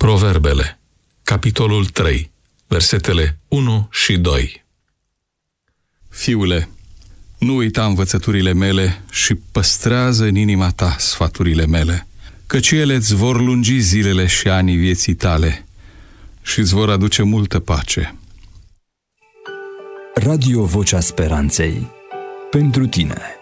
Proverbele, capitolul 3, versetele 1 și 2. Fiule, nu uita învățăturile mele și păstrează în inima ta sfaturile mele, căci ele îți vor lungi zilele și anii vieții tale și îți vor aduce multă pace. Radio Vocea Speranței. Pentru tine.